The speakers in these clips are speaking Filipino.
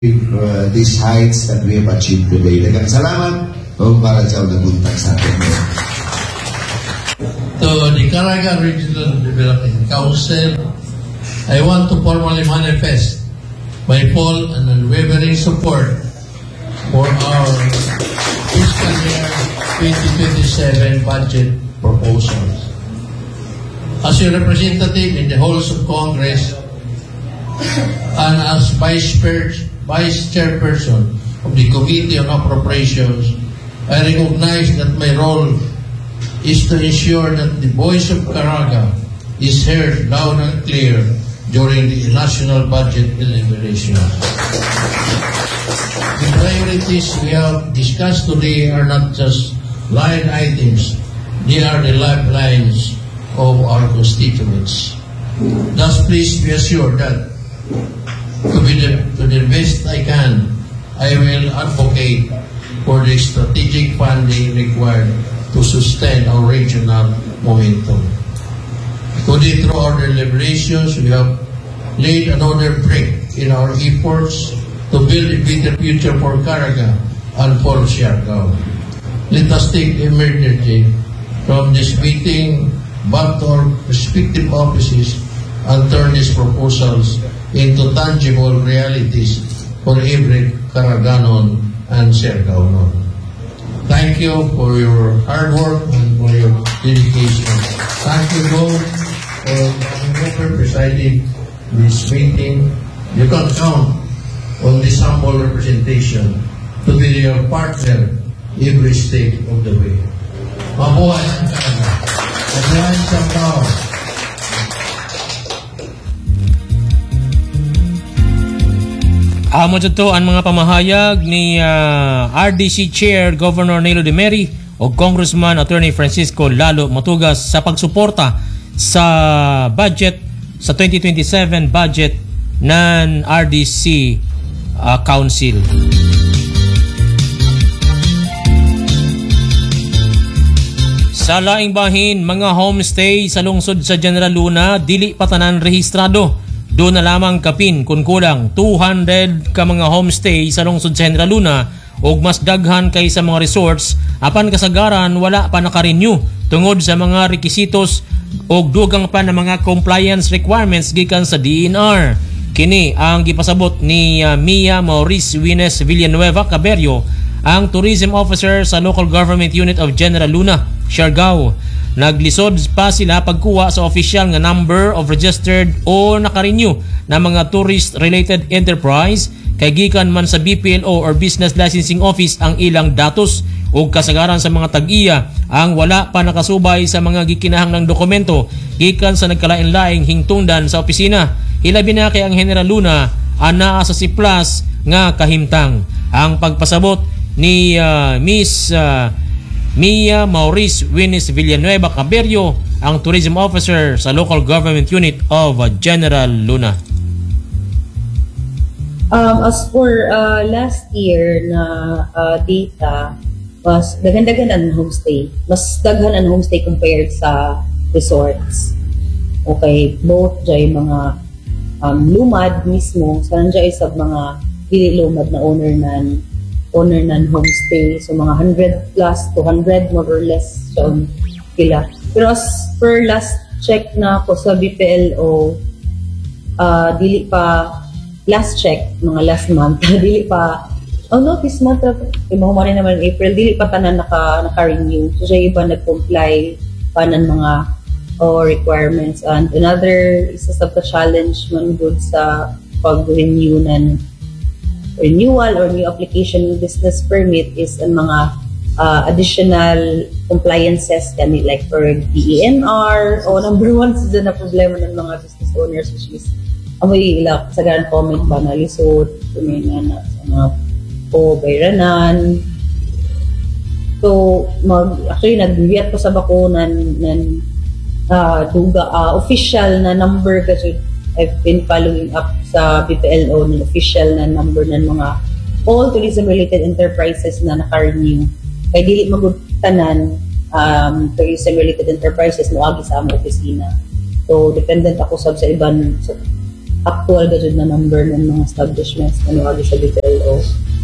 these heights that we have achieved today. Daghang salamat o para sa naguntag sa atin. To the Caraga Regional Development Council, I want to formally manifest my full and unwavering support for our fiscal year 2027 budget proposals. As your representative in the halls of Congress and as Vice Chairperson of the Committee on Appropriations, I recognize that my role is to ensure that the voice of Caraga is heard loud and clear during the national budget deliberations. The priorities we have discussed today are not just line items, they are the lifelines of our constituents. Thus, please be assured that to the best I can, I will advocate for the strategic funding required to sustain our regional momentum. Today, through our deliberations, we have laid another brick in our efforts to build a better future for Caraga and for Siargao. Let us take emergency from this meeting back to our respective offices and turn these proposals into tangible realities for every Caraganon and Siargaonon. Thank you for your hard work and for your dedication. Thank you both for presiding this meeting. You can count on this humble representation to be your partner every step of the way. Mabuhay ang Caraga. Mabuhay ang Siargao. Amo dito ang mga pamahayag ni RDC Chair Governor Nelo Demeri o Congressman Attorney Francisco Lalo Matugas sa pagsuporta sa budget sa 2027 budget ng RDC Council. Sa laing bahin, mga homestay sa lungsod sa General Luna dili pa tanan rehistrado. Doon na lamang kapin kung kulang 200 ka mga homestay sa lungsod sa General Luna ug mas daghan kay sa mga resorts apan kasagaran wala pa naka-renew tungod sa mga requisitos ug dugang pa na mga compliance requirements gikan sa DENR. Kini ang gipasabot ni Mia Maurice Wines Villanueva Caberio, ang Tourism Officer sa Local Government Unit of General Luna, Siargao. Naglisod pa sila pagkuha sa official nga number of registered o naka-renew na mga tourist-related enterprise kay gikan man sa BPLO or Business Licensing Office ang ilang datos ug kasagaran sa mga tag-iya ang wala pa nakasubay sa mga gikinahanglang dokumento gikan sa nagkalain-laing hingtungdan sa opisina. Hilabi na kay ang General Luna ana sa C+ nga kahimtang. Ang pagpasabot ni Miss Mia Maurice Wines Villanueva Caberio, ang Tourism Officer sa Local Government Unit of General Luna. As for last year na data, mas daghan-daghan ang homestay. Mas daghan ang homestay compared sa resorts. Okay, both dyan mga lumad mismo, saan dyan sa mga dili lumad na owner ng homestay. So mga 100 plus 200 more or less so pila. Pero as per last check na ako sa BPLO, dili pa last check, mga last month, dili pa this month, mahumarin naman April, dili pa tanan naka-renew. So siya iba nag-comply pa ng mga requirements. And another isa sa challenge man good sa pag-renew ng renewal or new application ng business permit is ang mga additional compliances kani like for DENR o number one sa na problema ng mga business owners which is amoy ila sa ganang comment ba na lisod kumina na sa mga bayranan. So actually nag-react ko sa bakunan ng official na number kasi I've been following up sa BPLO ng official na number ng mga all tourism-related enterprises na naka-renew. Kaya dili magutanan tourism-related enterprises na agi sa among opisina. So, dependent ako sa iban actual gadget na number ng mga establishments na nawagi sa BPLO.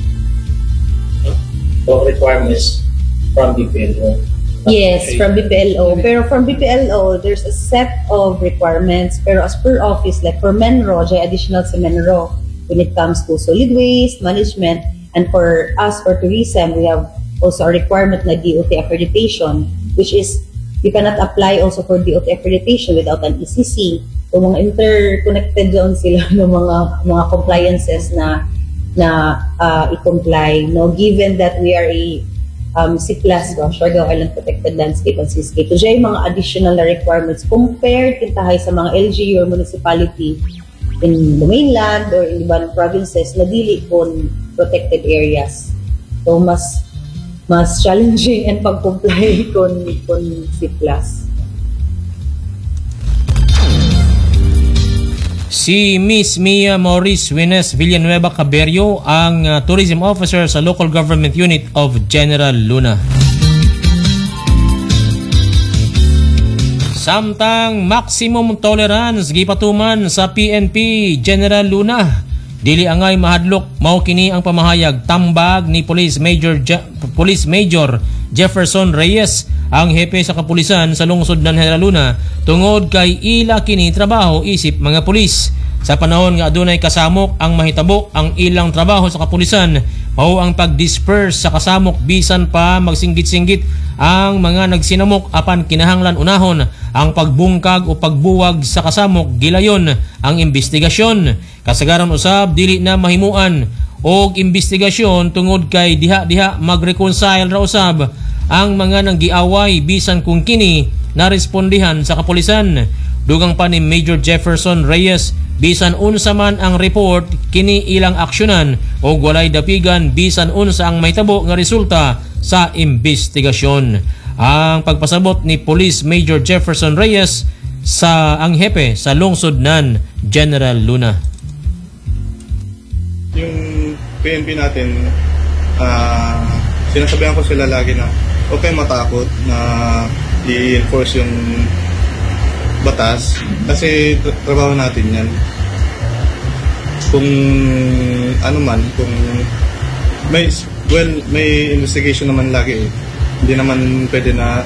So requirements from BPLO. Yes, from BPLO. Pero from BPLO, there's a set of requirements. Pero as per office, like for Menro, may additional sa Menro when it comes to solid waste management. And for us, for tourism, we have also a requirement na DOT accreditation, which is you cannot apply also for DOT accreditation without an ECC. So mga interconnected doon sila ng mga compliances na i-comply. No, given that we are a C-class, Siargao Island Protected Landscape and Seascape. So, dyan yung mga additional na requirements compared kintahay sa mga LGU or municipality in the mainland or in ibang provinces na dili kon protected areas. So, mas challenging and pag-comply kon C-class. Si Miss Mia Maurice Wines Villanueva Caberio, ang Tourism Officer sa Local Government Unit of General Luna. Samtang maximum tolerance gipatuman sa PNP General Luna. Dili angay mahadlok mao kini ang pamahayag tambag ni Police Major Jefferson Reyes, ang hepe sa kapulisan sa lungsod ng General Luna, tungod kay ila kini trabaho isip mga pulis. Sa panahon nga adunay kasamok ang mahitabo ang ilang trabaho sa kapulisan, mao ang pag-disperse sa kasamok bisan pa magsinggit-singgit ang mga nagsinamok apan kinahanglan unahon ang pagbungkag o pagbuwag sa kasamok gilayon ang investigasyon. Kasagaran usab dili na mahimuan og investigasyon tungod kay diha-diha magreconcile ra usab ang mga nanggiaway bisan kung kini narespondihan sa kapulisan. Dugang pa ni Major Jefferson Reyes, bisan unsa man ang report kini ilang aksyonan o walay dapigan bisan unsa ang mahitabo nga resulta sa investigasyon. Ang pagpasabot ni Police Major Jefferson Reyes sa ang hepe sa lungsod nan General Luna. Yung PNP natin, sinasabihan ko sila lagi na huwag kayong matakot na i-enforce yung batas kasi trabaho natin yan. Kung ano man, kung may investigation naman lagi eh. Hindi naman pwede na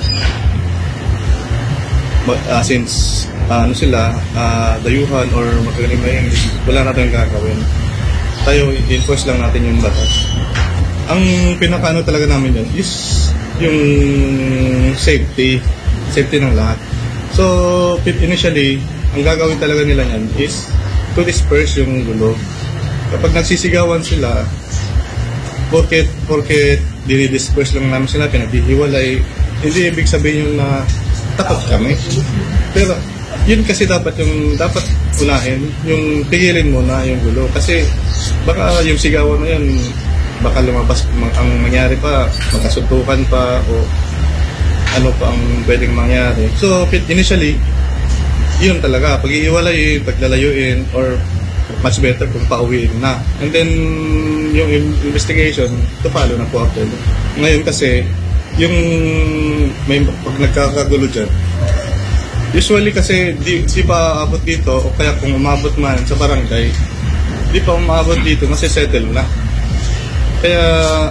since sila dayuhan or magkalimayin, wala natin gagawin. Tayo i-enforce lang natin yung batas. Ang pinakaano talaga namin yun is yung safety ng lahat. So initially ang gagawin talaga nila yan is to disperse yung gulo. Kapag nagsisigawan sila, porket dinidisperse lang namin sila, pinaghihiwalay, hindi ibig sabihin yun na takot kami. Pero yun kasi dapat unahin, yung tigilin mo na yung gulo. Kasi baka yung sigawan na yun, baka lumabas, ang mangyari pa, magkasuntukan pa, o ano pa ang pwedeng mangyari. So initially, yun talaga, pag-iiwalayin, paglalayuin, or much better kung pauwiin na. And then, yung investigation, to follow na po after. Ngayon kasi, yung pag nagkakagulo dyan, usually kasi di pa abot dito, o kaya kung umabot man sa barangay, di pa umabot dito, nasisettle na. Kaya,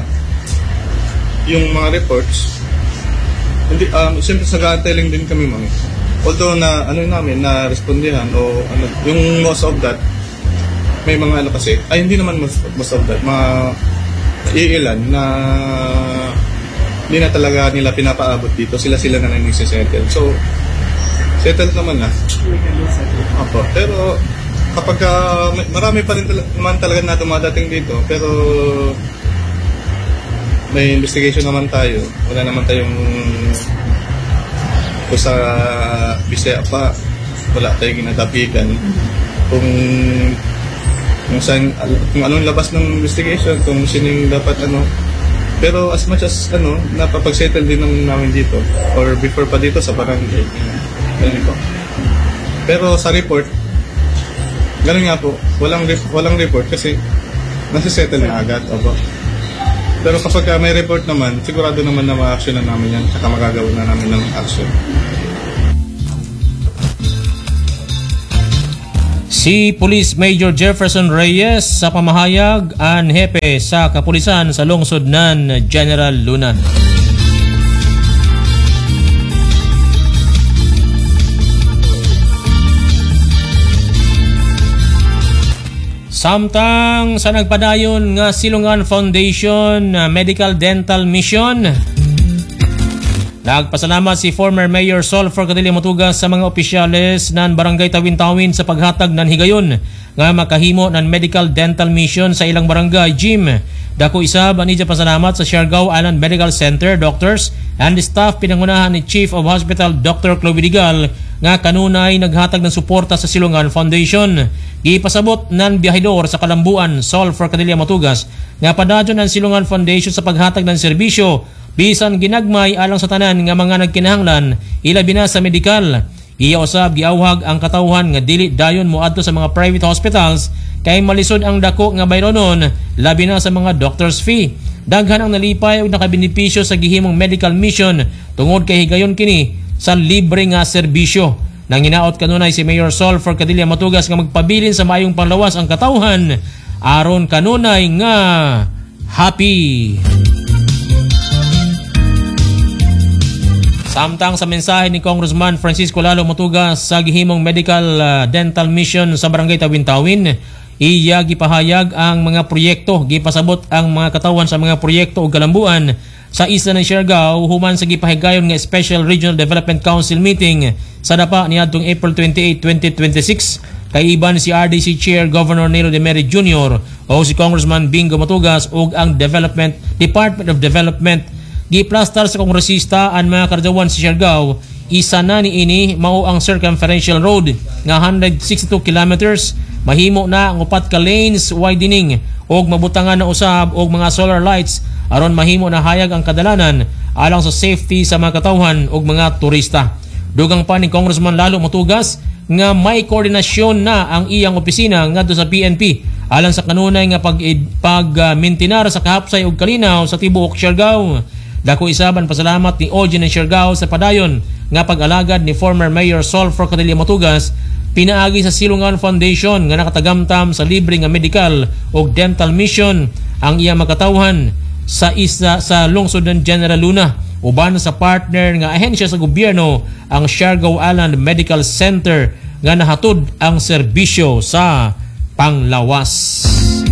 yung mga reports, hindi, siyempre nag-telling din kami mga. Although na namin na respondihan o yung most of that may mga kasi hindi naman most of that mga iilan na hindi na talaga nila pinapaabot dito, sila na lang nagsisettle. So settle naman na. Opo. Pero kapag marami pa rin naman talaga na dumadating dito, pero may investigation naman tayo, wala naman tayong kung sa Bisaya pa, wala tayong ginadapigan. Kung anong labas ng investigation, kung sino yung dapat Pero as much as napapag-settle din namin dito, or before pa dito sa barangay. Ganito. Pero sa report, ganun nga po, walang report kasi nasisettle na agad. Opo. Pero kapag may report naman, sigurado naman na ma-action na namin yan, tsaka magagawa na namin ng action. Si Police Major Jefferson Reyes sa pamahayag ang hepe sa kapulisan sa lungsod ng General Luna. Samtang sa nagpadayon nga Silungan Foundation Medical Dental Mission, nagpasalamat si former Mayor Solfor Cadilla Matugas sa mga opisyales ng Barangay Tawin-Tawin sa paghatag ng higayon nga makahimo ng Medical Dental Mission sa ilang barangay gym. Dako isab ani pasalamat sa Siargao Island Medical Center doctors and staff pinangunahan ni Chief of Hospital Dr. Chloe Digal nga kanunay naghatag ng suporta sa Silungan Foundation. Gipasabot ng biyahedor sa Kalambuan Solfor Cadilla Matugas nga padadyon ang Silungan Foundation sa paghatag ng serbisyo bisan ginagmay alang sa tanan nga mga nagkinahanglan ilabi na sa medikal. Iya usab giawhag ang katawhan nga dili dayon moadto sa mga private hospitals kay malisod ang dako nga bayronon labi na sa mga doctor's fee. Daghan ang nalipay ug nakabenepisyo sa gihimong medical mission tungod kay higayon kini sa libre nga serbisyo. Nang hinaot kanunay si Mayor Solfor Cadilla Matugas nga magpabilin sa maayong panlawas ang katawhan aron kanunay nga happy. Samtang sa mensahe ni Congressman Francisco Lalo Matugas sa gihimong Medical Dental Mission sa Barangay Tawin-Tawin, iya gipahayag ang mga proyekto, gipasabot ang mga katawan sa mga proyekto ug kalambuan sa isla ng Siargao human sa gipahigayon nga Special Regional Development Council meeting sa dapa niadtong April 28, 2026. Kay iban si RDC Chair Governor Nelo de Meri Jr. o si Congressman Bingo Matugas ug ang Department of Development. Giplastar sa kongresista ang mga karjawan sa Siargao, isa na ni ini mao ang circumferential road nga 162 kilometers, mahimo na ang 4 ka lanes widening og mabutangan na usab og mga solar lights aron mahimo na hayag ang kadalanan alang sa safety sa mga katawhan og mga turista. Dugang pa ni Congressman Lalo Matugas nga may koordinasyon na ang iyang opisina ngadto sa PNP alang sa kanunay nga pag-mintinar sa kahapsay ug kalinaw sa tibuok Siargao. Dako isaban pasalamat ni OG ng Siargao sa padayon nga pag-alagad ni former Mayor Solfor Cadilla Matugas pinaagi sa Silungan Foundation nga nakatagamtam sa libre nga medical o dental mission ang iyang makatawhan sa isa sa lungsod ng General Luna uban sa partner nga ahensya sa gobyerno ang Siargao Island Medical Center nga nahatod ang serbisyo sa panglawas.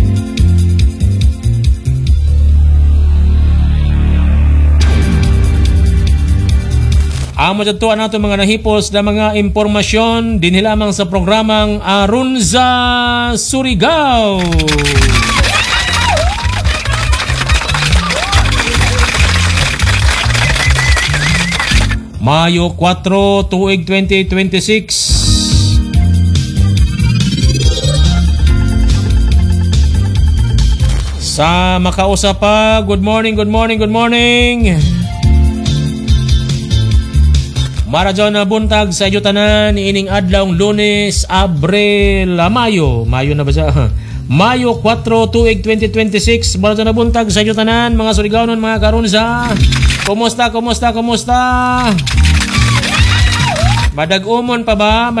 Ang matatuan nato mga nahipos na mga impormasyon din lamang sa programang Arunza Surigao. Mayo 4, tuig 2026. Sa makausap pa, good morning. Marajon na buntag sa iyo tanan ining adlawng Lunes, Mayo na ba siya? Mayo 4, tuig 2026. Marajon na buntag sa iyo tanan mga Surigaonon, mga karunza. Kumusta? Madag-umon pa ba?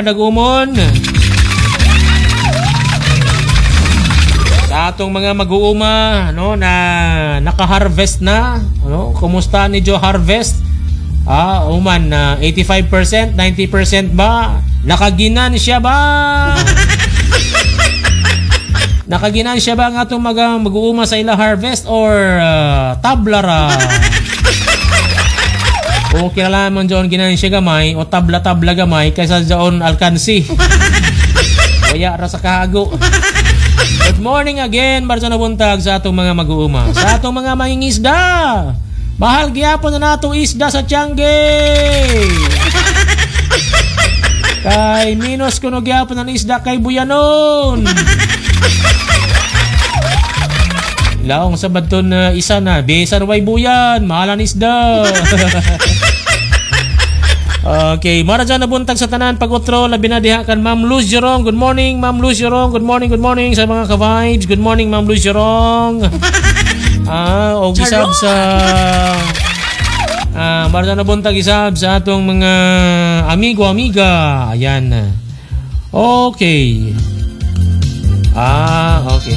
Sa atong mga mag-uuma na naka-harvest na, kumusta ni Joe harvest? 85%, 90% ba? Nakaginansya ba? Nakaginansya ba nga itong mag-uuma sa ila harvest or tablara? O kilala mo dyan ginansya gamay o tabla-tabla gamay kaysa dyan alkansi. Kaya rasa kahago. Good morning again, Barso na buntag sa atong mga mag-uuma. Sa atong mga mangingisda. Mahal gyapon na natong isda sa Tiangge. Kay minus kuno gyapon ang isda kay Buyanon. Laong sa badton isa na besan way buyan, mahalan isda. Okay, mara dyan na buntag sa tanan pag-utro, labi na diha kan Ma'am Luz Jorong. Good morning, Ma'am Luz Jorong. Good morning sa mga ka-vibes. Good morning, Ma'am Luz Jorong. O gisab sa mara na buntag isab sa atong mga amigo-amiga. Ayan. Okay. Okay.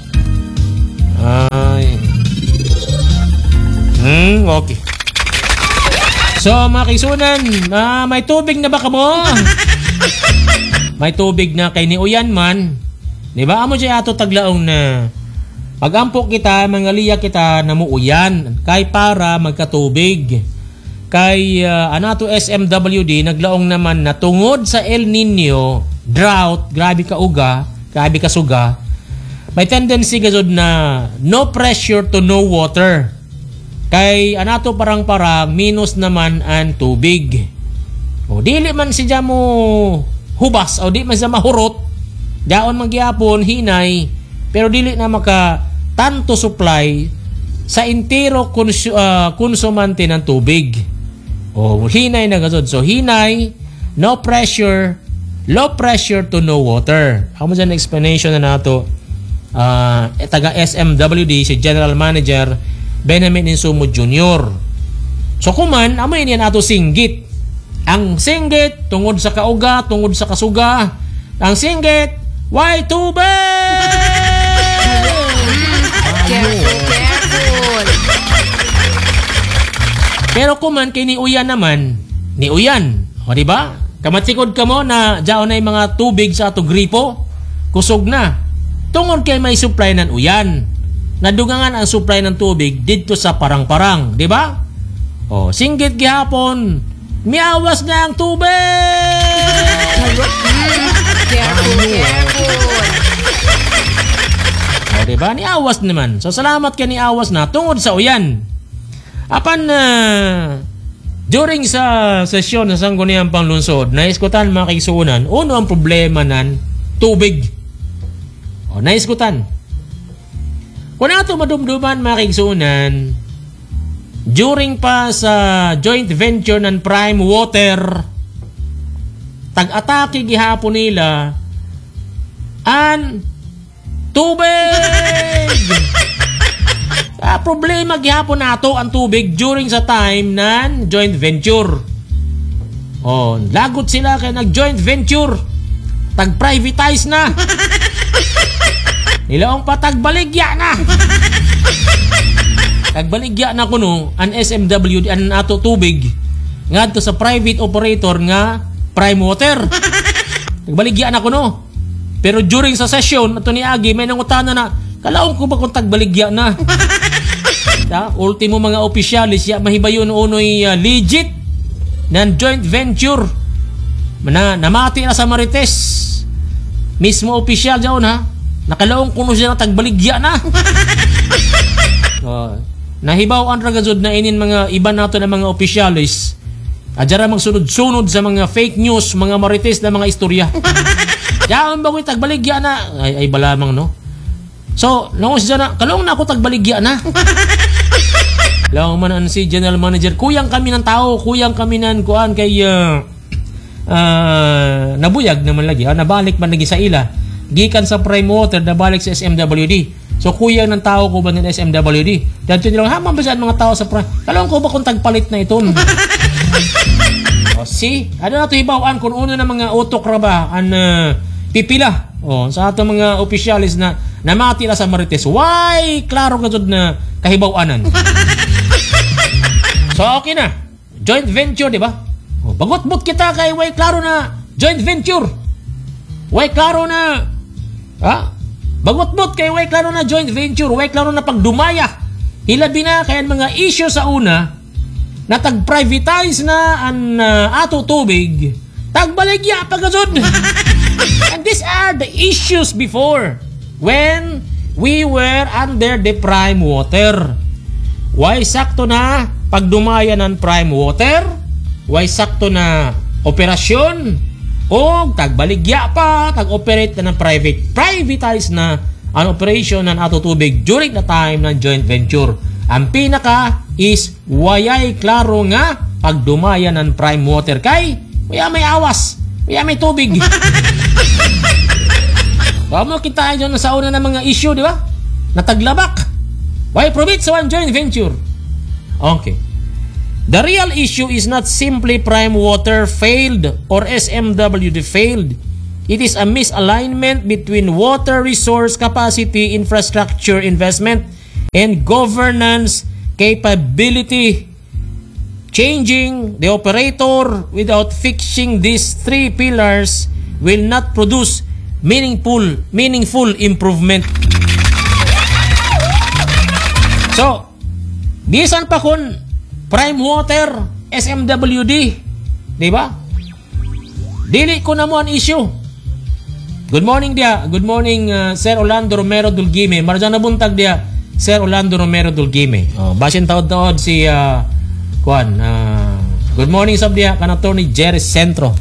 Okay. So, mga kaisunan, may tubig na ba ka mo? May tubig na kay ni Uyan man. Di ba? Amo siya ato taglaong na pag-ampo kita, mangaliya kita na mo uyan kay para magkatubig. Kay anato SMWD, naglaong naman na tungod sa El Nino, drought, grabe ka uga, grabe ka suga, may tendency gazod na no pressure to no water. Kay anato parang minus naman ang tubig. O dili man siya mo hubas o di man siya mahurot. Daon magyapon hinay pero dili na maka tanto supply sa intero konsumante ng tubig. O hinay na gazod. So hinay, no pressure, low pressure to no water. Ako mo dyan explanation na nato taga SMWD si General Manager Benjamin Insumo Jr. So kuman, amoy niyan ato singgit. Ang singgit, tungod sa kauga, tungod sa kasuga. Ang singgit, why tubig? Careful. Pero kuman, kay ni Uyan naman, ni Uyan, o diba? Kamatsikod ka mo na dyaon na yung mga tubig sa ato gripo, kusog na. Tungod kay may supply ng Uyan. Nadugangan ang supply ng tubig dito sa parang-parang, di ba? O, singgit gihapon, miawas na ang tubig! Careful. O, di ba? Niawas naman. So, salamat kay niawas na tungod sa Uyan. Apan during sa sesyon sa Sangguniang Panglungsod, naiskutan mga kaigsuunan, uno ang problema ng tubig. O, naiskutan. Kung ato madumduman mga kaigsuunan, during pa sa joint venture ng Prime Water, tag-atake gihapon nila ang tubig! Problema gihapon nato ang tubig during sa time ng joint venture. Oh, lagot sila kay nag-joint venture. Tag-privatize na. Ilaong pa tagbaligya na. Tagbaligya na kuno ang SMWD ang ato tubig ngadto sa private operator nga Prime Water. Tagbaligya na kuno. Pero during sa session ato ni Agi may nangutana na kalaong ko ba kung tagbaligya na. Ultimo mga opisyalis ya mahibayon unoy legit ng joint venture na namati na sa Marites. Mismo opisyal daw ha. Nakalaong kuno siya na tagbaligya na. Nahibaw ang ragazod na inin mga iba nato na mga opisyalis. Adjara magsunod-sunod sa mga fake news, mga marites na mga istorya. Diyan ba ko tagbaligya na? Ay balamang no. So, naon siya na, kalaong na ako tagbaligya na. Lang man ang si General Manager, kuyang kami ng tao, kuyang kami ng kuan kay nabuyag naman lagi. Nabalik man lagi sa ila. Gikan sa Prime Water, nabalik sa SMWD. So, kuyang ng tao ko ba ng SMWD? Dito nila, haman ba saan mga tao sa Prime? Kalaong ko ba kung tagpalit na ito? See? Ano na ito hibawaan kung uno na mga otokra ba ang pipila sa ato mga opisyalis na namati na sa Marites. Why? Klaro ka dyan na kahibawanan. So, okay na. Joint venture, di ba? Bagot-bot kita kay way klaro na joint venture. Way klaro na bagot-bot kay way klaro na joint venture. Way klaro na pagdumaya. Hilabi na kaya mga issue sa una na tag-privatize na ang ato tubig. Tagbaligya pagkasod. And these are the issues before when we were under the Prime Water. Why sakto na pagdumaya ng Prime Water? Why sakto na operasyon? O tagbaligya pa, tag-operate na ng privatize na ang operation ng ato tubig during the time ng joint venture. Ang pinaka is wayay klaro nga pagdumaya ng Prime Water kay may awas, may tubig. Bamo kita dyan sa una ng mga issue, di ba? Nataglabak. Why prove sa one joint venture? Okay. The real issue is not simply Prime Water failed or SMWD failed. It is a misalignment between water resource capacity, infrastructure investment, and governance capability. Changing the operator without fixing these three pillars will not produce meaningful improvement. So, bisan pa kun Prime Water, SMWD, di ba? Dili ko na mo ang issue. Good morning dia. Good morning, Sir Orlando Romero Dulgime. Marjan na buntag dia, Sir Orlando Romero Dulgime. Basin taod-taod si good morning sab dia kan Attorney Jerry Centro.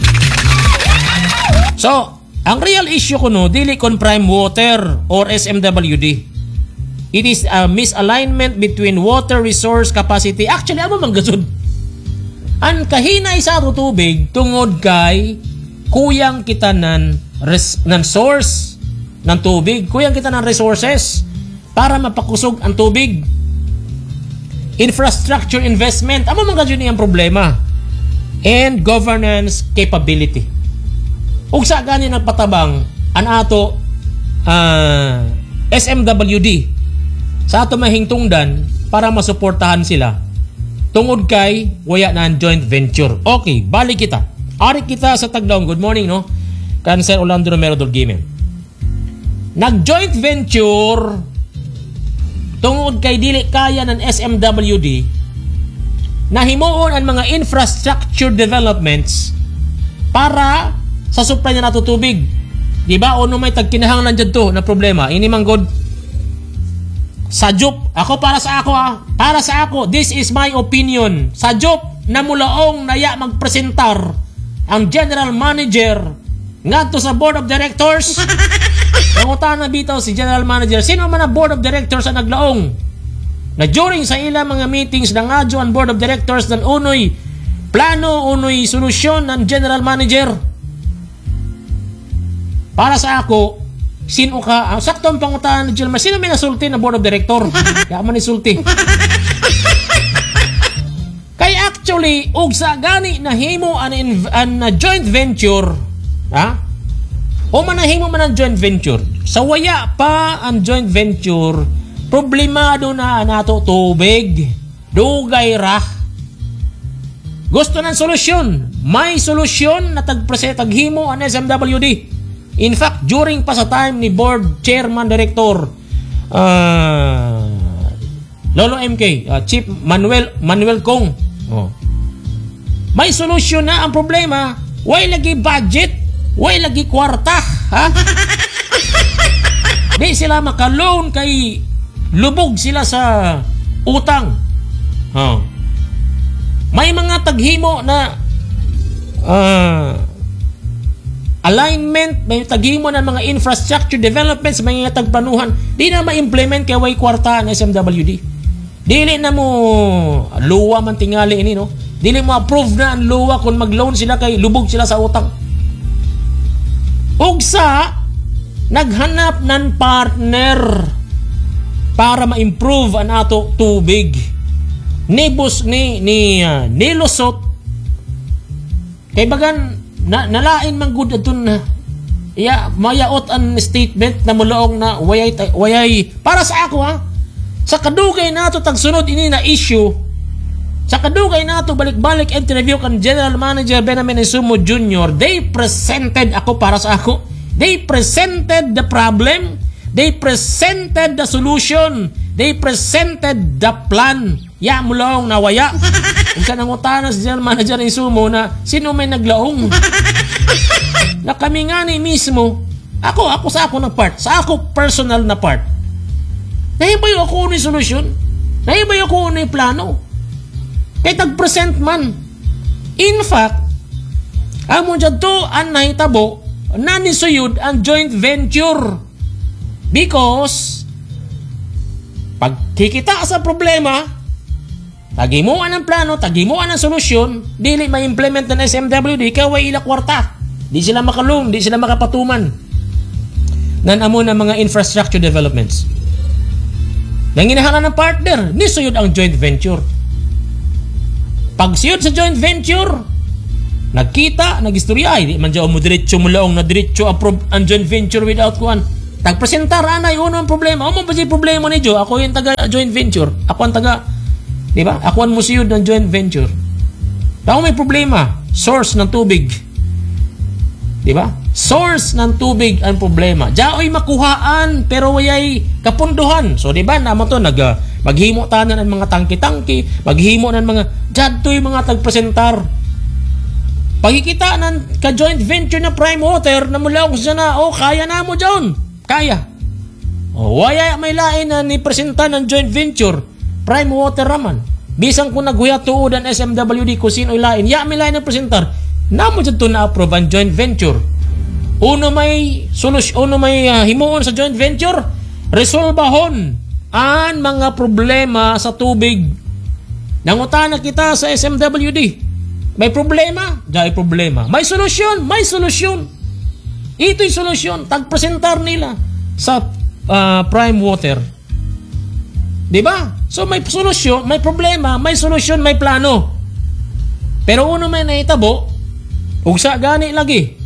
So, ang real issue ko no, dili kon Prime Water or SMWD. It is a misalignment between water resource capacity. Actually, amo man gasud. Ang kahinay sa ato tubig tungod kay kuyang kita nan source ng tubig. Kuyang kita ng resources para mapakusog ang tubig. Infrastructure investment. Amo man gasud ang problema. And governance capability. Ug sa gani nagpatabang an ato SMWD sa ato mahingtungdan para masuportahan sila tungod kay waya na joint venture. Okay, balik kita. Ari kita sa Tagdaong. Good morning, no? Kan Sir Orlando Romero Dulgime. Nag-joint venture tungod kay dili kaya ng SMWD na himuon ang mga infrastructure developments para sa supply na nato tubig. Di ba? O no may tagkinahanglan dyan to na problema. Ini man god sajup. Ako para sa ako, this is my opinion. Sajup na mulaong naya magpresentar ang general manager ngadto sa board of directors. Nangutan na bitaw si general manager, sino man ang board of directors ang naglaong na during sa ilang mga meetings nangadyo ang board of directors ng unoy plano, unoy solusyon ng general manager. Para sa ako, sino ka? Sakto ang pangutahan ng Gilmar. Sino may nasulti na board of director? Kaya man isulti. Kaya actually, ug sa gani nahimo an joint venture, ha? O manahimo man ang joint venture. Sa waya pa ang joint venture, problemado na nato tubig. Dugay ra. Gusto ng solusyon. May solusyon na taghimo ang SMWD. In fact, during pa sa time ni board chairman director Lolo MK, Chief Manuel Kong. May solusyon na ang problema. Way lagi budget, way lagi kwarta, ha? Di sila maka-loan kay lubog sila sa utang. May mga taghimo na alignment, may taghimo ng mga infrastructure developments, may mga tagplanuhan, di na ma-implement kay way kwarta ng SMWD. Dili na mo luwa man tingali ini, no? Dili mo approve na ang luwa kung mag-loan sila kay lubog sila sa utang. Ug sa naghanap ng partner para ma-improve ang ato tubig. Nilusot kay bagan nalain man gud adun na mayaot ang statement na mulaong na wayay para sa ako, ha, sa kadugay nato tagsunod ini na issue, sa kadugay nato balik-balik interview kan General Manager Benjamin Isumo Jr. They presented they presented the problem, they presented the solution, they presented the plan. Mulaong nawaya. Kung saan nangutana si General Manager ng Sumo na sino may naglaong. Na kami nga ni mismo, ako sa ako ng part, sa ako personal na part. Nahibayo ako ni solusyon. Nahibayo ako ni plano. Kaya tag-present man. In fact, amo dyan to ang nahitabo na nisuyod ang joint venture. Because pag kikita sa problema, tagimuan ang plano, tagimuan ang solusyon, dili ma-implement ng SMWD, kaway ila kwarta. Di sila makaloan, di sila makapatuman. Nanamo ng mga infrastructure developments. Nanginahangan ng partner, nisuyod ang joint venture. Pag siyod sa joint venture, Nagkita, nagistorya, di man dyan mo diretso mulaong na diretso approve ang joint venture without kuan. Tagpresentar, anay, uno ang problema. Ano ba si problema ni Joe? Ako yung taga joint venture. Ako ang taga, di ba? Ako ang musiyod ng joint venture. Ako may problema. Source ng tubig. Di ba? Source ng tubig ang problema. Diyaoy makuhaan pero wayay kapunduhan. So di ba naman to maghimo tanan ang mga tangki-tangki, maghimo ng mga jadtoy mga tagpresentar. Pagkikita ng ka joint venture na Prime Water na mula ko siya na, kaya na mo dyan. Kaya. Waya may lain na ni presenta ng joint venture Prime Water raman. Bisang kung naghuyat tuod ang SMWD kung sino ilain, may lain na presentar. Namo dyan to na-approve ang joint venture. Uno may himuon sa joint venture, resolbahon ang mga problema sa tubig. Nangutana kita sa SMWD. May problema? Dahil problema. May solusyon? May solusyon. Ito'y solusyon. Tagpresentar nila sa Prime Water. Diba? So may solusyon, may problema, may solusyon, may plano. Pero uno may naitabo, ugsa gani lagi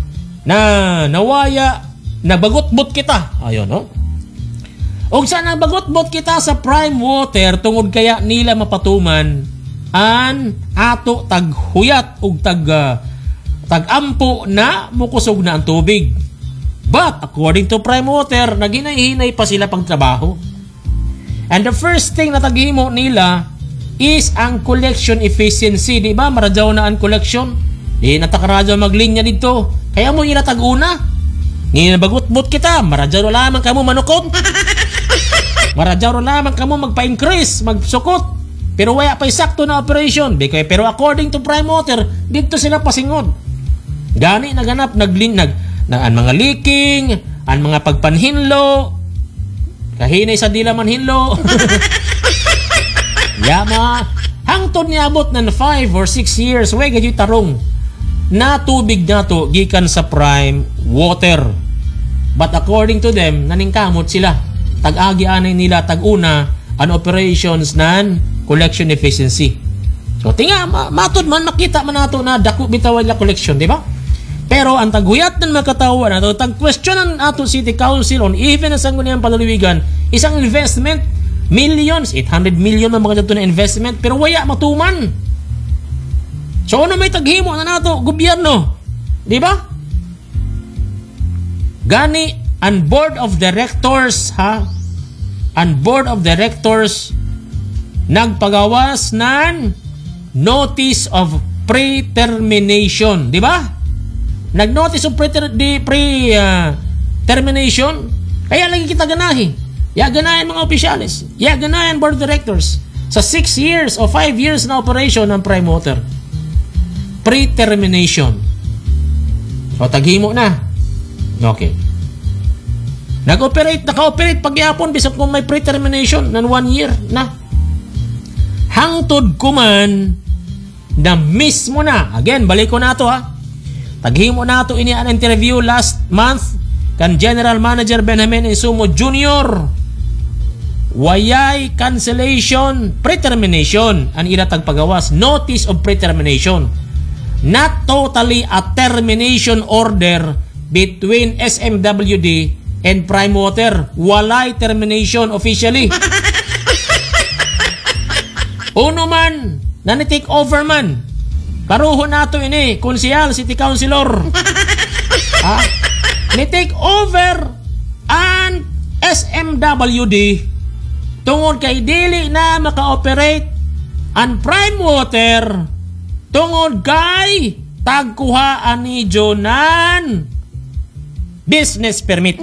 na nawaya, nabagotbot kita. Ayun, no? Ugsa nabagotbot kita sa Prime Water tungod kaya nila mapatuman an ato taghuyat ug tagampo na mukusog na ang tubig. But according to Prime Water, naghinay-hinay pa sila pagtrabaho. And the first thing na taghimo nila is ang collection efficiency. Di ba? Maradyaw na ang collection. Di natakaradyaw maglinya dito. Kaya mo inatag-una. Nginabagutbot kita. Maradyaw na lamang kamo manukot. Maradyaw na lamang kamo magpa-increase, magsukot. Pero wala pa sakto na operation. Pero according to Prime Water, dito sila pasingod. Gani naganap, ang mga leaking, ang mga pagpanhinlo, kahinay sa dila manhinlo. Yama, hangtod niabot ng 5 or 6 years, way gadyo'y tarong na tubig na to gikan sa Prime Water. But according to them, naningkamot sila. Tag-agi anay nila, tag-una, an operations nan collection efficiency. So tinga, matod man makita man nato na dako bitaway la collection, di ba? Pero ang taghuyat ng makatawa na to, tag-question ang ato City Council on even ang sangguniang palaliwigan, isang investment, millions, 800 million ang mga dito na investment, pero waya matuman. So ano may taghimo na nato, gobyerno? Di ba? Gani, ang board of directors, ang board of directors, nagpagawas ng notice of pre-termination. Di ba? Nag-notice of pre-termination. Kaya lagi kita ganahin. Ganahin mga opisyalis. Ganahin board of directors. Sa 6 years o 5 years na operation ng Prime Water. Pre-termination. So, taghimo na. Okay. Naka-operate pagyapon bisag kung may pre-termination ng 1 year na. Hangtod kuman na mismo na. Again, balik ko na to Taghimo na to ini an interview last month kan General Manager Benjamin Insumo Jr. Wayay cancellation, pre-termination ang ilatag pagawas, notice of pre-termination. Not totally a termination order between SMWD and Prime Water. Walay termination officially. Uno man, nani-take over man. Karuho nato ini, konsehal, city councilor. Ni-take over ang SMWD tungod kay dili na maka-operate ang Prime Water tungod kay tagkuhaan ni Jonan business permit.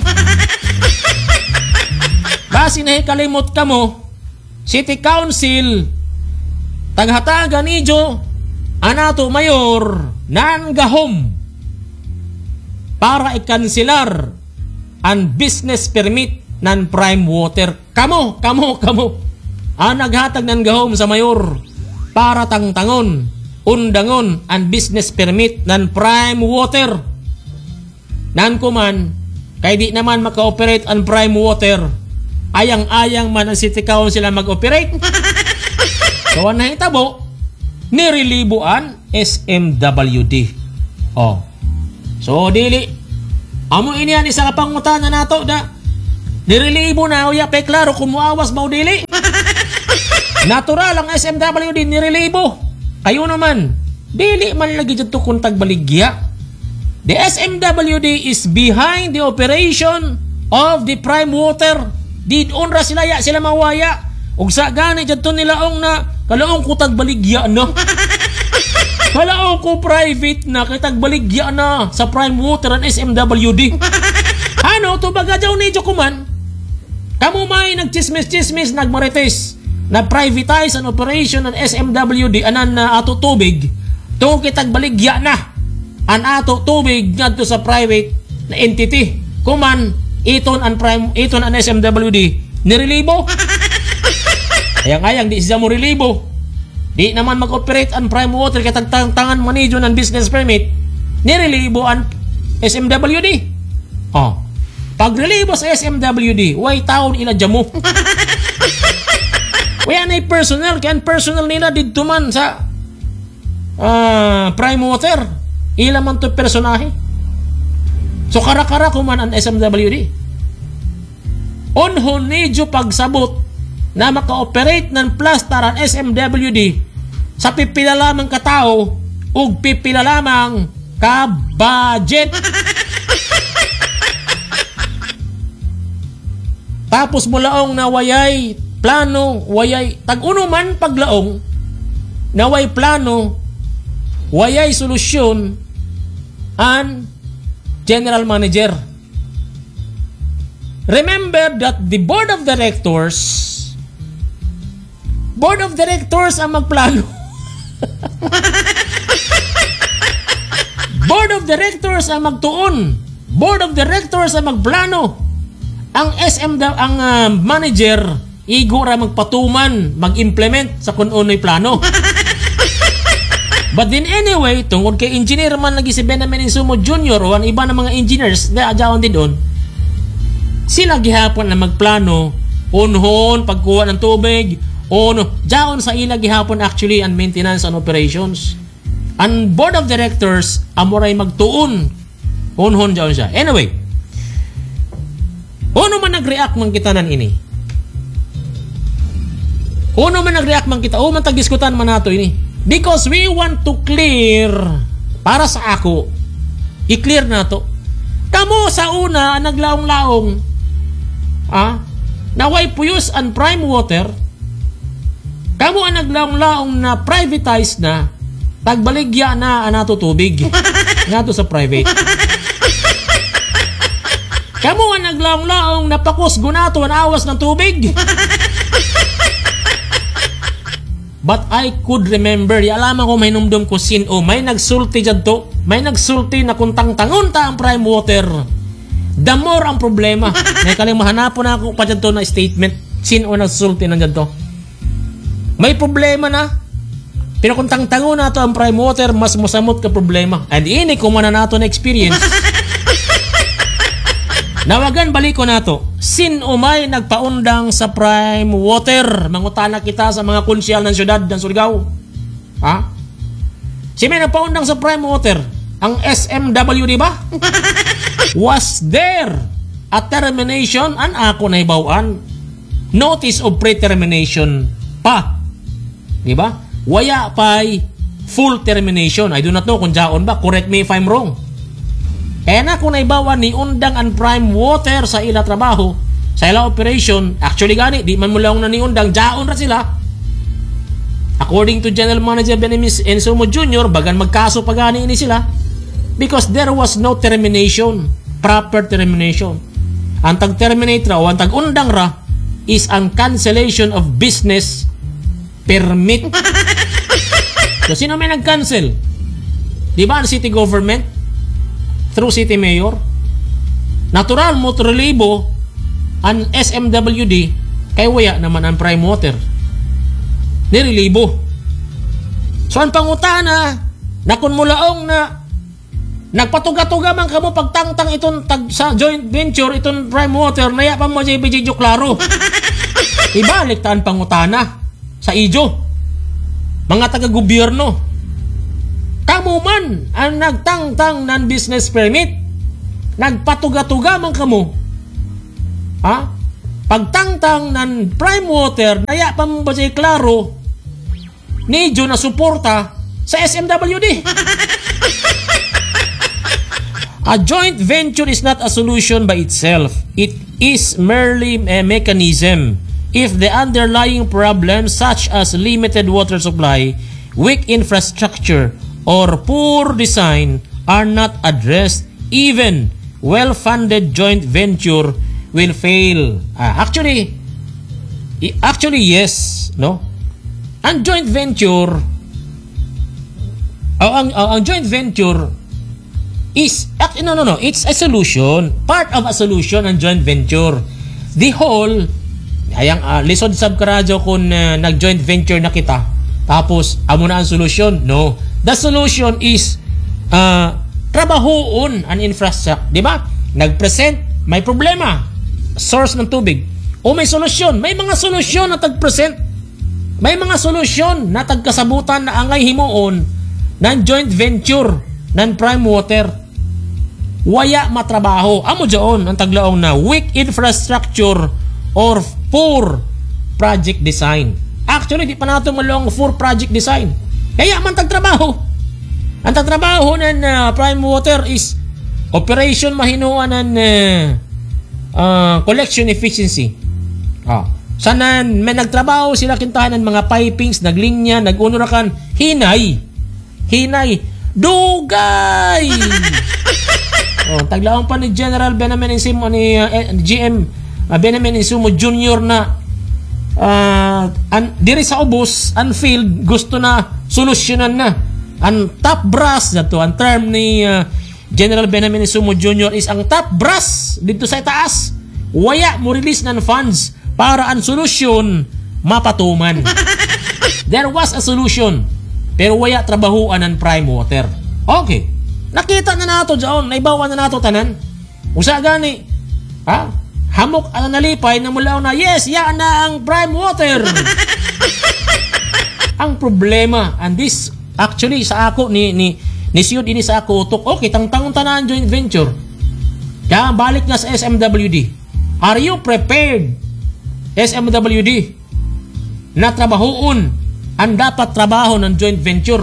Basi nahikalimot ka mo, city council, taghataga ni Jo, anato mayor, nanggahom para ikansilar ang business permit ng Prime Water. Kamo. Ang naghatag ng gahom sa mayor para tangtangon, undangon ang business permit ng Prime Water. Nan kuman, kay di naman maka-operate ang Prime Water, ayang-ayang man ang City Council ang mag-operate. So, nahitabo, nirelibuan SMWD. Oh. So dili amo ini ani sa pangutana nato da nirelibo na uya pe klaro kung muawas ba o dili. Natural ang SMWD nirelibo. Kayo naman dili man lagi dito kung tagbaligya. The SMWD is behind the operation of the prime water. Did unra sila ya sila mawaya. Ug sa gani dito nilaong na kalaong ko tagbaligya na. Kalaong ko private na kay tagbaligya na sa prime water and SMWD. Ano to baga jaw ni Jokuman? Kamu may nagchismis-chismis nagmarites na privatize an operation ng SMWD anan na ato tubig. To kitag baligya na an ato tubig ngadto sa private na entity. Kuman iton an SMWD nirelibo. Ayang di siya mo relibo. Di naman mag-operate ang prime water kay tangan manidyo ng business permit. Nirelibo ang SMWD. Oh. Pag relibo sa SMWD, way taon ila jamo. Way anay personnel kaya personal nila didto man sa prime water. Ila man to personahe. So kara-kara kuman ang SMWD. Onhon nidyo pagsabot na maka-operate ng plastaran SMWD sa pipila lamang katao ug pipila lamang ka-budget. Tapos mulaong na wayay plano, wayay tag-uno man paglaong na way plano, wayay solusyon ang general manager. Remember that the board of directors ang magplano. Board of directors ang magtuon. Board of directors ang magplano. Ang manager igura magpatuman, mag-implement sa kung uno'y plano. But then anyway, tungkol kay engineer man lagi si Benjamin Insumo Jr. o ang iba ng mga engineers na adyaon din doon, sila gihapon na magplano, unhon, pagkuha ng tubig, jaon sa ila gihapon actually ang maintenance and operations. Ang board of directors amoray magtuon unhon jaon siya. Anyway, uno man nag-react man kita nan ini. Uno man nag-react man kita, man tagdiskutan man nato ini. Because we want to clear, para sa ako, i-clear nato. Kamo sa una naglaong-laong naway puyos ang prime water. Kamo ang naglaong-laong na privatize na, tagbaligya na anato tubig nato sa private. Kamo ang naglaong-laong na pakos gunato ang awas ng tubig. But I could remember, alaman ko may numdum ko may nagsulti dyan to. May nagsulti na kung tangtangon ang prime water, the more ang problema. May kalimahanapon na ako pa dyan to na statement. Nagsulti na dyan to. May problema na. Pero kung tangtangon na to ang prime water, mas musamot ka problema. And ini kung man na nato na experience. Nawagan baliko nato. Umay nagpaundang sa prime water. Mangutana kita sa mga konsyal ng syudad ng Surigao. May nagpaundang sa prime water. Ang SMWD ba? Was there a termination? An ako na ibawaan. Notice of pre-termination pa. Diba? Waya pa'y full termination. I do not know kung jaon ba. Correct me if I'm wrong. Kaya na kung naibawan ni undang ang prime water sa ila trabaho, sa ila operation, actually gani, di man mula na ni undang, jaon ra sila. According to General Manager Benjamin Insumo Jr., bagan magkaso pa gani ini sila because there was no termination, proper termination. Ang tag-terminate ra o ang tag-undang ra is ang cancellation of business permit. So sino may nag-cancel? Di ba ang city government? Through city mayor. Natural mo relibo ang SMWD kay waya naman ang prime water. Nirelibo. So ang pangutana na kung mulaong na nagpatuga-tuga man kamo pagtangtang itong sa joint venture itong prime water naya pa mo JPJ klaro. Ibalik taan pangutana sa ijo. mga taga-gobyerno, kamo man ang nagtangtang ng business permit, nagpatuga-tuga man kamo, ha? Pagtangtang ng prime water, naya pa mo ba siya klaro, medyo na suporta sa SMWD. A joint venture is not a solution by itself. It is merely a mechanism. If the underlying problems such as limited water supply, weak infrastructure, or poor design are not addressed, even well-funded joint venture will fail. Actually, yes, no? Ang joint venture, ang joint venture is, no, it's a solution, part of a solution ang joint venture. The whole, lisod sab karadyo kung nag-joint venture na kita, tapos amo na ang solusyon. No, the solution is trabahoon ang infrastructure, di ba? Nag-present, may problema, source ng tubig, o may solusyon, may mga solusyon na tag-present, may mga solusyon na tagkasabutan na angay himuon ng joint venture ng prime water. Waya matrabaho, amo dyan ang taglaong na weak infrastructure or poor project design. Actually, di pa natin malong poor project design, kaya man tagtrabaho. Ang tagtrabaho ng prime water is operation mahinuan ng collection efficiency. Sanan may nagtrabaho sila kintahan ng mga pipings, naglinya, nagunurakan, hinay, dugay. Taglaong pa ni General Benamin Insumo, ni GM Benamin Insumo Jr. na diri sa ubos, ang field, gusto na solusyonan na. Ang top brass, dato ang term ni General Benamin Insumo Jr. is ang top brass dito sa itaas. Waya mo release ng funds para ang solusyon mapatuman. There was a solution, pero waya trabahuan ng prime water. Okay, nakita na nato dyan, naibawan na nato tanan. Usa gani, hamok ang nalipay na mula na, yes, yan na ang prime water. Ang problema, and this actually sa ako ni siyod ini sa ako utok, okay, tangtangon tanan joint venture. Kaya balik na sa SMWD. Are you prepared, SMWD, na trabahoon ang dapat trabaho ng joint venture?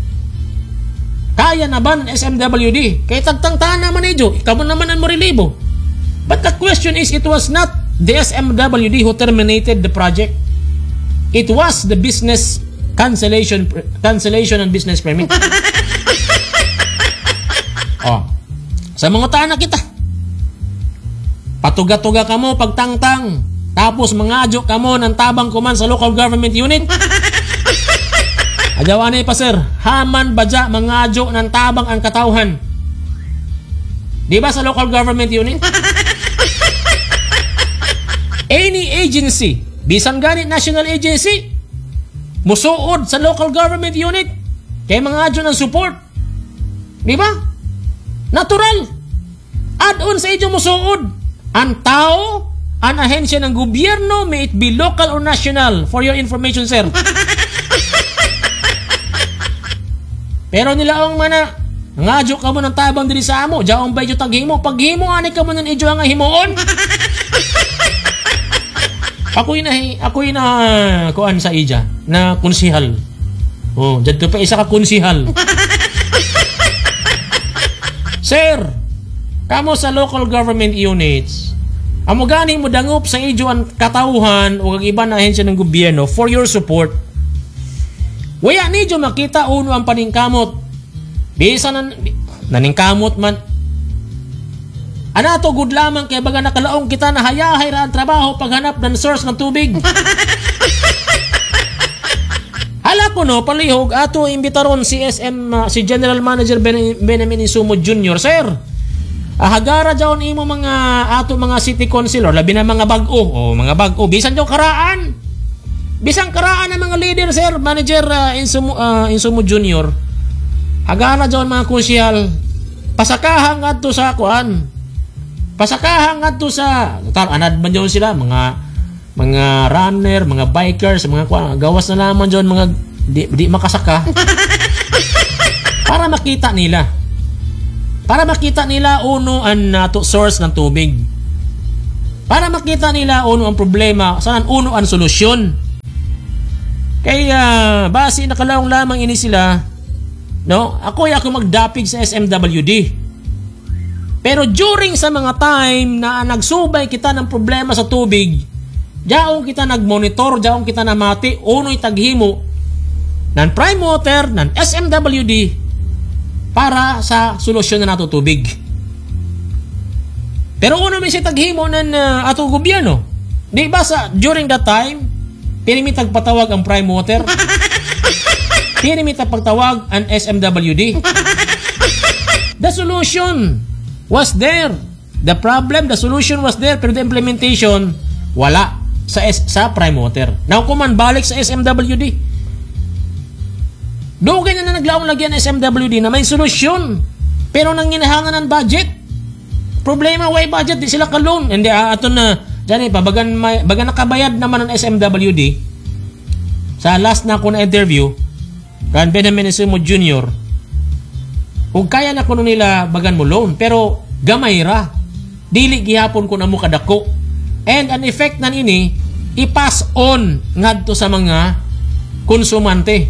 Kaya na ba ng SMWD? Kaya tagtangtaan naman ito, ikaw naman ang morilibo. But the question is, it was not the SMWD who terminated the project. It was the business cancellation and business permit. Sa mga taana kita, patuga-tuga ka mo pagtangtang, tapos mangadyo ka mo ng tabang kuman sa local government unit. Ajawanay pa sir, haman badya mangadyo ng tabang ang katawhan. Di ba sa local government unit? Any agency, bisan ganit national agency, musuod sa local government unit kay mangadyo ng support. Di ba? Natural. Add-on sa inyo musuod. Ang tao, ang ahensya ng gobyerno, may it be local or national, for your information, sir. Pero nilaong mana, ngadyo ka mo ng tabang diri sa amo, jaong ba ito taghimo, paghimo, anay ka mo ng idyo ang himuon. Ako'y na kuan sa ija, na konsihal. Dito pa isa ka konsihal. Sir, kamo sa local government units, amo gani mo dangup sa idyo ang katauhan o kag iba na ahensya ng gobyerno for your support. Waya ni jo makita uno ang paningkamot. Bisa naningkamot man. Ana to good lamang kay baga nakalaong kita na hayahay ra ang trabaho paghanap ng source ng tubig. Hala ko no, palihog ato imbitaron si si General Manager Benamin Insumo Jr. Sir, hagara jaon imo mga ato mga city councilor, labi na mga bag-o, mga bag-o, bisan jaw karaan. Bisan karaan ng mga leader, Sir Manager Insumo Jr. Hagara jaon mga konsyal, pasakahang adto sa kuan. Pasakahang adto sa anad man jaon sila mga runner, mga bikers, mga kuan, gawas na naman jaon mga di makasaka. Para makita nila. Uno ang source ng tubig. Para makita nila uno ang problema, saan uno ang solusyon. Kaya base nakalaong lamang ini sila, no? Ako magdapig sa SMWD. Pero during sa mga time na nagsubay kita ng problema sa tubig, diyaong kita nagmonitor, diyaong kita namati, uno'y taghimo ng prime water, ng SMWD para sa solusyon na nato tubig. Pero uno may si taghimo ng ato gobyerno. Di ba during that time, pinimit tagpatawag ang prime water, pinimit tagpatawag ang SMWD. The solution was there. The problem, the solution was there, pero the implementation, wala sa prime water. Now, kung man balik sa SMWD, dugay na naglaong lagyan ng SMWD na may solusyon, pero nang ginahangan ng budget. Problema, why budget? Di sila ka-loan. Hindi, ato na, dyan bagan nakabayad naman ng SMWD, sa last na ako na interview, kan Benjamin Sumo Jr., kung kaya na kuno nila bagan mo loan, pero gamay ra. Dili gihapon ko na mo kadako. And an effect na ini, i-pass on ngadto sa mga konsumante.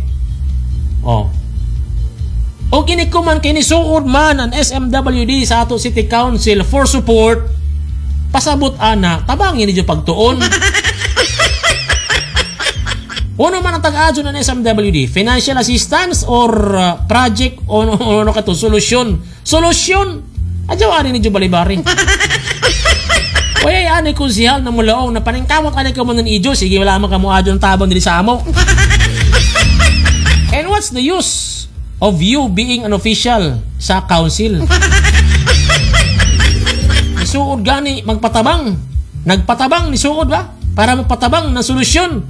O kinikuman kinisuod man ang SMWD sa ato City Council for support, pasabot ana, tabangin niyo pagtuon. Uno man ang tag-adyo ng SMWD, financial assistance or project o ano kato, solusyon. Adyaw ani niyo balibari. Oy ani konsihal na mulaong na paningkamot ani ka mo ng idyo, sige wala man ka mo adyo ng tabang dili sa amo. And what's the use of you being an official sa council? Nisuod gani magpatabang. Nagpatabang ni suod ba? Para magpatabang na solusyon.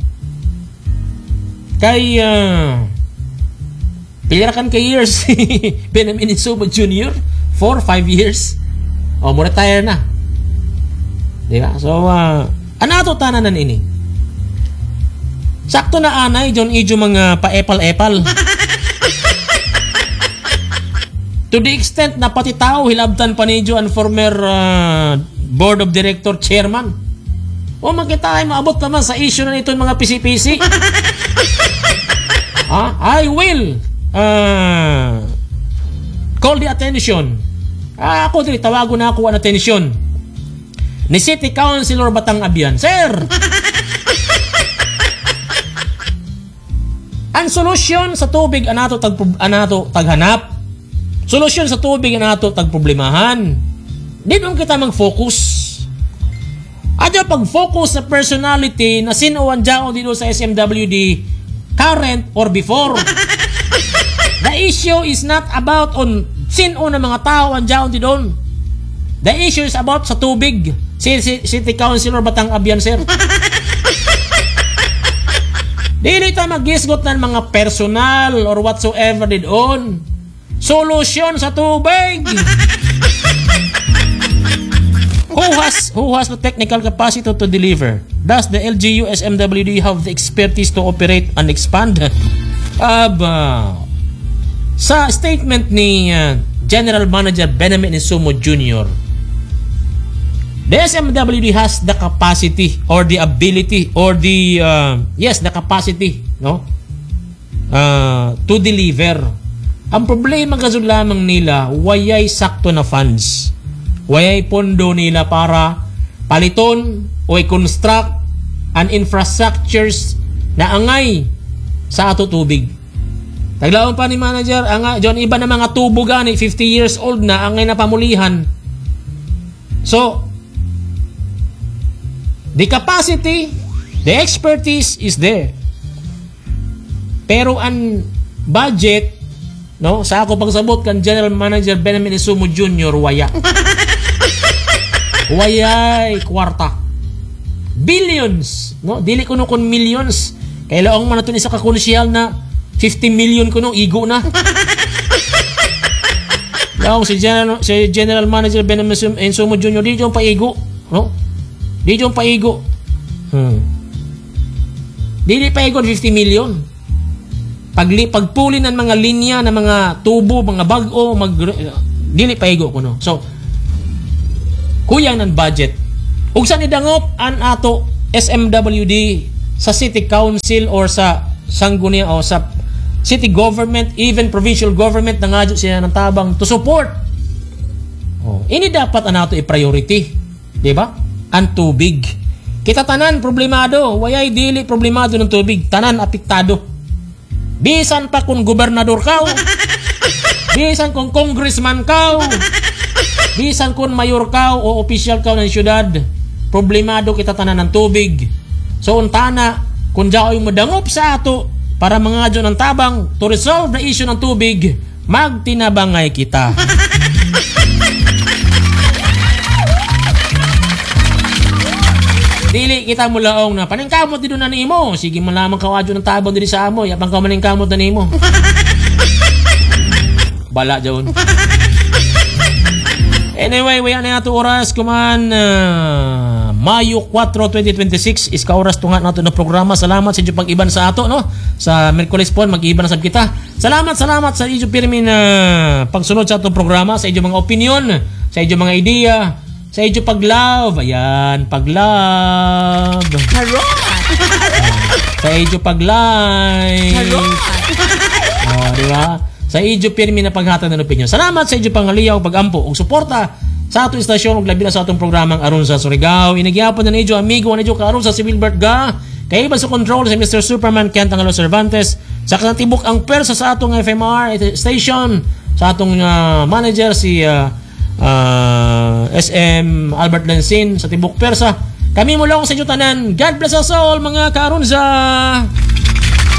Kay pilirakan kay years Benjamin Sumo Jr. 4-5 years. Mo retire na. Di ba? So anato tananan ini. Sakto na anay John Ijo mga paepal-epal. To the extent na pati tao hilabtan pa ni Joe ang former board of director chairman. O makita ay maabot naman sa issue na nito ng mga pisi-pisi. I will call the attention. Ako dili tawago na ako ang attention ni City Councilor Batang Abian. Sir, ang solusyon sa tubig anato taghanap. Solusyon sa tubig na nato tagproblemahan. Di doon kita mag-focus. Adyo pag-focus sa personality na sino ang dyan dito sa SMWD, current or before. The issue is not about on sino na mga tao ang dyan dito. The issue is about sa tubig. City Councilor Batang Abian, sir. Dili tayo mag-gisgot ng mga personal or whatsoever did on. Solusyon sa tubig. Who has the technical capacity to deliver? Does the LGU SMWD have the expertise to operate and expand? Sa statement ni General Manager Benjamin Sumo Jr., the SMWD has the capacity or the ability or the the capacity, no, to deliver. Ang problema kasud lamang nila, wayay sakto na funds. Wayay pondo nila para paliton o i-construct an infrastructures na angay sa ato tubig. Taglaon pa ni manager, John, iba na mga tubo gani, 50 years old na, angay na pamulihan. So, the capacity, the expertise is there. Pero ang budget, no, sa ako pagsabot kan General Manager Benjamin Sumo Jr., wayay kwarta. Billions, no? Dili kuno kun millions. Kailangan man nato ni sa kakonsyal na 50 million kuno igo na. Laong si General Manager Benjamin Sumo Jr. di jong paigo, no? Di jong paigo. Dili paigo 50 million. pagpuli ng mga linya ng mga tubo, mga bag-o, dili paigo kuno. So kuyang ng budget. Ug sa nidangop an ato SMWD sa city council or sa sangguniang o sa city government, even provincial government, nangadyo sila ng tabang to support. Ini dapat ang nato i-priority, di ba? Ang tubig. Kita tanan problemado, wayay dili problemado ng tubig, tanan apektado. Bisan pa kung gobernador ka, bisan kung congressman ka, bisan kung mayor ka o official ka ng syudad, problemado kita tanan ng tubig. So untana, kung diaw yung madangop sa ato para mangadyo ng tabang to resolve the issue ng tubig, magtinabangay kita. Dili kita mulaong na paningkamot dito na nimo. Sige mo lamang kawadyo ng tabang diri sa amo. Yapang ka maningkamot na nimo. Bala dyan. Anyway, wala na nato oras. Kuman, Mayo 4, 2026 is ka-oras tunga nato na programa. Salamat sa inyo pag-iban sa ato, no? Sa Merkulis po, mag-iban na sab kita. Salamat sa inyo pirmi na pagsunod sa atong programa, sa inyo mga opinion, sa inyo mga idea, sa inyo pag-love. Ayan, pag-love. Sa inyo pag-like. Diba? Sa inyo pirmi na paghatag ng opinion. Salamat sa inyo pangaliyaw, pag-ampo, ug suporta sa atong istasyon ug labi na sa atong programang Aron sa Surigao. Inagyapon na niyo amigo na niyo karon sa si Wilbert Ga. Kay iba sa control si Mr. Superman Kent Angelo Cervantes. Sa katibok ang persa sa atong FMR station. Sa atong manager si SM Albert Lansin sa tibok persa. Kami mulong sa inyo tanan. God bless us all mga karon sa